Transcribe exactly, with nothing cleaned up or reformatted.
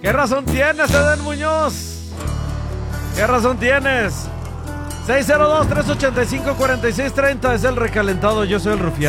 ¿Qué razón tienes, Eden Muñoz? ¿Qué razón tienes? seis cero dos, tres ocho cinco, cuatro seis tres cero es el recalentado. Yo soy el Rufián.